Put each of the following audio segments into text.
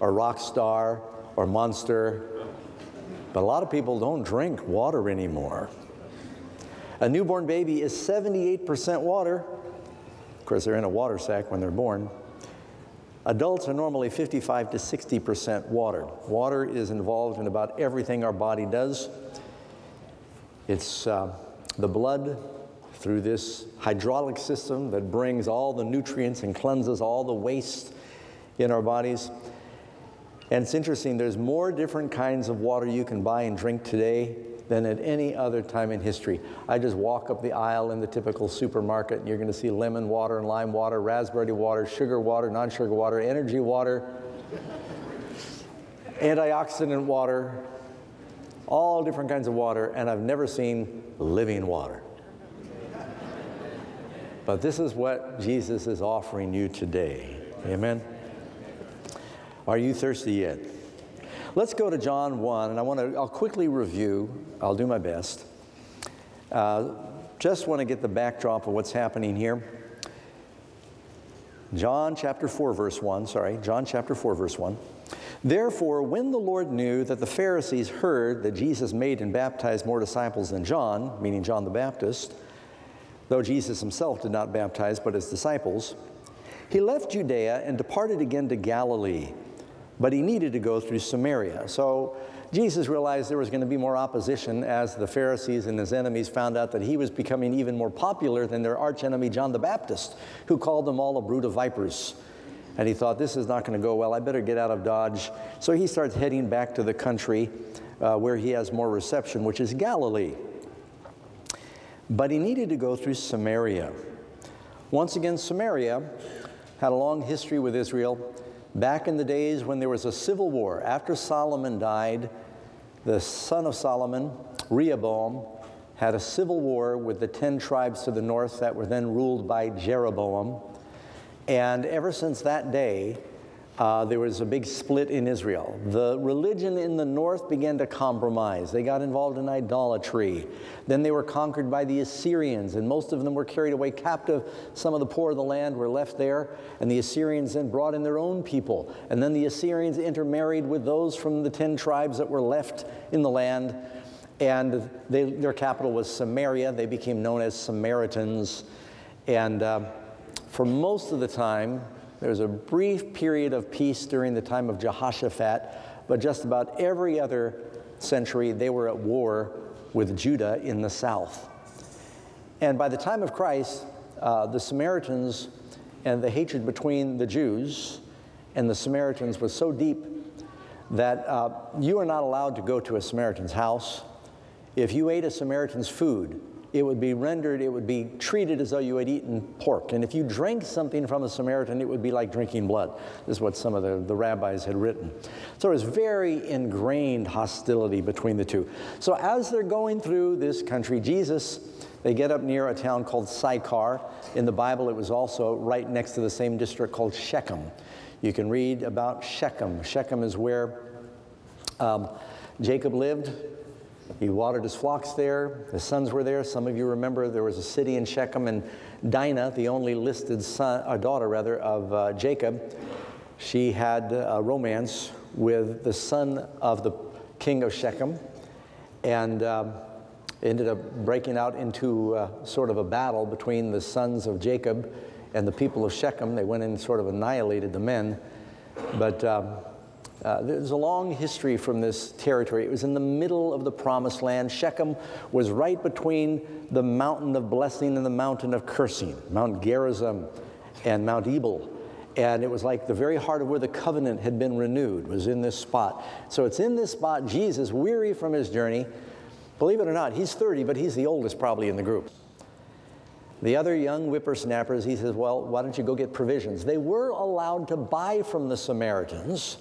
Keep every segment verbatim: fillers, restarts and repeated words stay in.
or Rockstar or Monster. But a lot of people don't drink water anymore. A newborn baby is seventy-eight percent water. Of course, they're in a water sack when they're born. Adults are normally fifty-five to sixty percent water. Water is involved in about everything our body does. It's uh, the blood through this hydraulic system that brings all the nutrients and cleanses all the waste in our bodies. And it's interesting, there's more different kinds of water you can buy and drink today than at any other time in history. I just walk up the aisle in the typical supermarket, and you're going to see lemon water and lime water, raspberry water, sugar water, non-sugar water, energy water, antioxidant water, all different kinds of water, and I've never seen living water. But this is what Jesus is offering you today. Amen? Are you thirsty yet? Let's go to John one, and I want to, I'll quickly review, I'll do my best. Uh, just want to get the backdrop of what's happening here. John chapter four, verse one, sorry, John chapter four, verse one. Therefore, when the Lord knew that the Pharisees heard that Jesus made and baptized more disciples than John, meaning John the Baptist, though Jesus himself did not baptize but his disciples, he left Judea and departed again to Galilee. But he needed to go through Samaria. So Jesus realized there was going to be more opposition as the Pharisees and his enemies found out that he was becoming even more popular than their archenemy John the Baptist, who called them all a brood of vipers. And he thought, this is not going to go well. I better get out of Dodge. So he starts heading back to the country uh, where he has more reception, which is Galilee. But he needed to go through Samaria. Once again, Samaria had a long history with Israel. Back in the days when there was a civil war, after Solomon died, the son of Solomon, Rehoboam, had a civil war with the ten tribes to the north that were then ruled by Jeroboam. And ever since that day, uh, there was a big split in Israel. The religion in the north began to compromise. They got involved in idolatry. Then they were conquered by the Assyrians, and most of them were carried away captive. Some of the poor of the land were left there, and the Assyrians then brought in their own people. And then the Assyrians intermarried with those from the ten tribes that were left in the land, and they, their capital was Samaria. They became known as Samaritans. And uh, for most of the time, there was a brief period of peace during the time of Jehoshaphat, but just about every other century they were at war with Judah in the south. And by the time of Christ, uh, the Samaritans and the hatred between the Jews and the Samaritans was so deep that uh, you are not allowed to go to a Samaritan's house. If you ate a Samaritan's food, it would be rendered, it would be treated as though you had eaten pork. And if you drank something from a Samaritan, it would be like drinking blood. This is what some of the, the rabbis had written. So there was very ingrained hostility between the two. So as they're going through this country, Jesus, they get up near a town called Sychar. In the Bible, it was also right next to the same district called Shechem. You can read about Shechem. Shechem is where um, Jacob lived. He watered his flocks there. His sons were there. Some of you remember there was a city in Shechem, and Dinah, the only listed son, or daughter rather, of uh, Jacob, she had a romance with the son of the king of Shechem, and um, ended up breaking out into uh, sort of a battle between the sons of Jacob and the people of Shechem. They went in and sort of annihilated the men. But um, Uh, there's a long history from this territory. It was in the middle of the promised land. Shechem was right between the mountain of blessing and the mountain of cursing, Mount Gerizim and Mount Ebal. And it was like the very heart of where the covenant had been renewed was in this spot. So it's in this spot, Jesus, weary from his journey, believe it or not, he's thirty, but he's the oldest probably in the group. The other young whippersnappers, he says, well, why don't you go get provisions? They were allowed to buy from the Samaritans.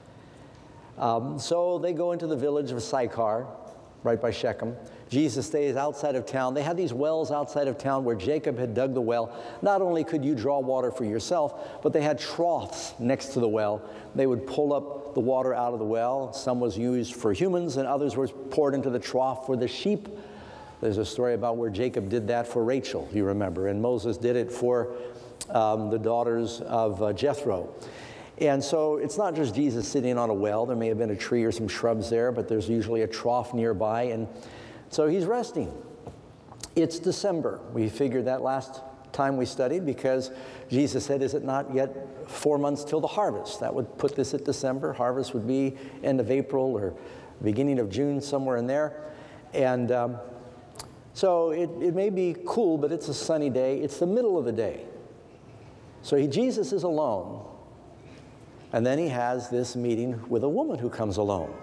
Um, so they go into the village of Sychar, right by Shechem. Jesus stays outside of town. They had these wells outside of town where Jacob had dug the well. Not only could you draw water for yourself, but they had troughs next to the well. They would pull up the water out of the well. Some was used for humans, and others was poured into the trough for the sheep. There's a story about where Jacob did that for Rachel, you remember, and Moses did it for um, the daughters of uh, Jethro. And so it's not just Jesus sitting on a well. There may have been a tree or some shrubs there, but there's usually a trough nearby. And so he's resting. It's December. We figured that last time we studied because Jesus said, is it not yet four months till the harvest? That would put this at December. Harvest would be end of April or beginning of June, somewhere in there. And um, so it, it may be cool, but it's a sunny day. It's the middle of the day. So he, Jesus is alone. And then he has this meeting with a woman who comes alone.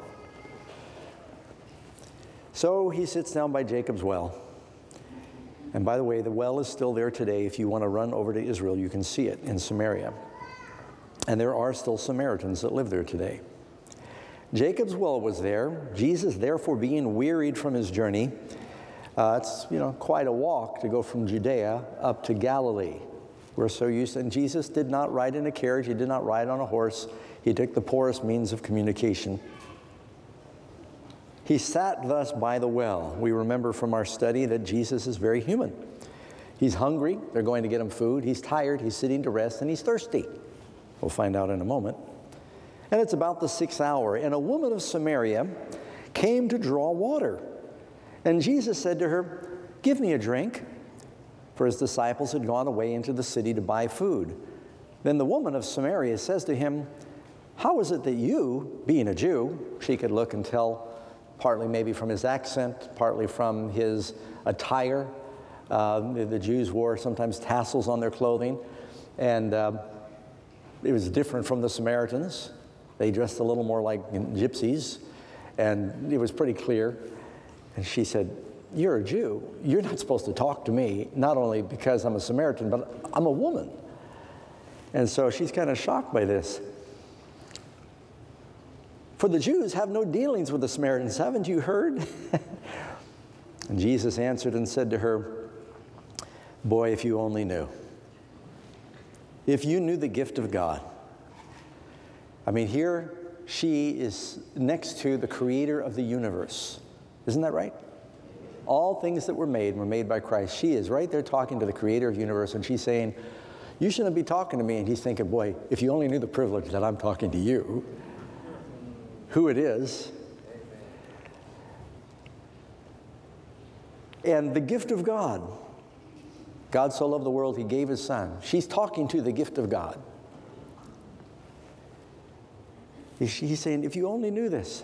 So he sits down by Jacob's well. And by the way, the well is still there today. If you want to run over to Israel, you can see it in Samaria. And there are still Samaritans that live there today. Jacob's well was there. Jesus, therefore, being wearied from his journey, uh, it's, you know, quite a walk to go from Judea up to Galilee. We're so used to, and Jesus did not ride in a carriage. He did not ride on a horse. He took the poorest means of communication. He sat thus by the well. We remember from our study that Jesus is very human. He's hungry. They're going to get him food. He's tired. He's sitting to rest, and he's thirsty. We'll find out in a moment. And it's about the sixth hour, and a woman of Samaria came to draw water. And Jesus said to her, "Give me a drink." For his disciples had gone away into the city to buy food. Then the woman of Samaria says to him, "How is it that you, being a Jew," she could look and tell, partly maybe from his accent, partly from his attire. Uh, the Jews wore sometimes tassels on their clothing, and uh, it was different from the Samaritans. They dressed a little more like gypsies, and it was pretty clear. And she said, "You're a Jew. You're not supposed to talk to me, not only because I'm a Samaritan, but I'm a woman." And so she's kind of shocked by this. "For the Jews have no dealings with the Samaritans, haven't you heard?" And Jesus answered and said to her, "Boy, if you only knew. If you knew the gift of God." I mean, here she is next to the creator of the universe. Isn't that right? All things that were made were made by Christ. She is right there talking to the creator of the universe, and she's saying, "You shouldn't be talking to me." And he's thinking, boy, if you only knew the privilege that I'm talking to you, who it is. And the gift of God. God so loved the world, he gave his son. She's talking to the gift of God. He's saying, if you only knew this,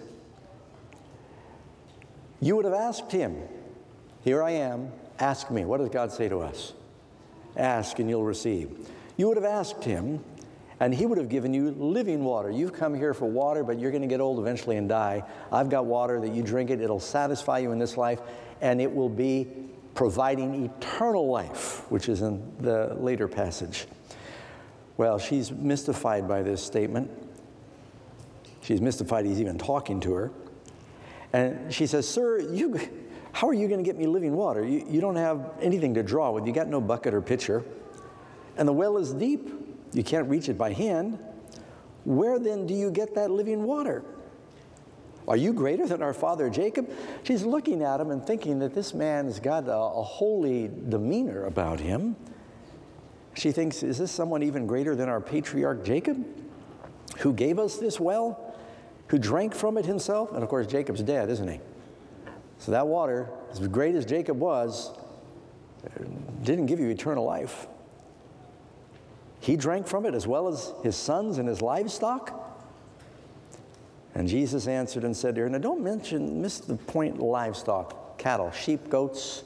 you would have asked him. Here I am, ask me. What does God say to us? Ask and you'll receive. You would have asked him, and he would have given you living water. You've come here for water, but you're going to get old eventually and die. I've got water that you drink it. It'll satisfy you in this life, and it will be providing eternal life, which is in the later passage. Well, she's mystified by this statement. She's mystified he's even talking to her. And she says, "Sir, you, how are you going to get me living water? You, you don't have anything to draw with. You got no bucket or pitcher. And the well is deep. You can't reach it by hand. Where then do you get that living water? Are you greater than our father Jacob?" She's looking at him and thinking that this man has got a, a holy demeanor about him. She thinks, is this someone even greater than our patriarch Jacob, who gave us this well? Who drank from it himself? And of course, Jacob's dead, isn't he? So that water, as great as Jacob was, didn't give you eternal life. He drank from it as well as his sons and his livestock. And Jesus answered and said to her, now don't mention, miss the point, livestock, cattle, sheep, goats.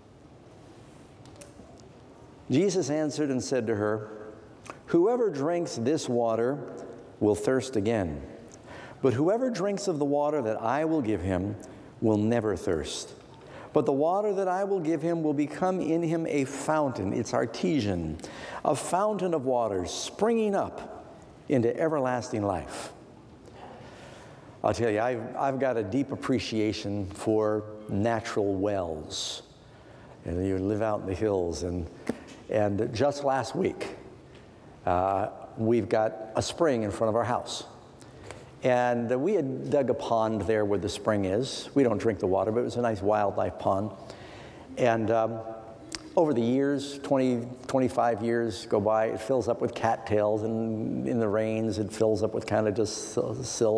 Jesus answered and said to her, whoever drinks this water will thirst again. But whoever drinks of the water that I will give him will never thirst. But the water that I will give him will become in him a fountain. It's artesian, a fountain of waters springing up into everlasting life. I'll tell you, I've, I've got a deep appreciation for natural wells. And you live out in the hills. And, and just last week, uh, we've got a spring in front of our house. And we had dug a pond there where the spring is. We don't drink the water, but it was a nice wildlife pond. And um, over the years, twenty, twenty-five years go by, it fills up with cattails, and in the rains it fills up with kind of just silt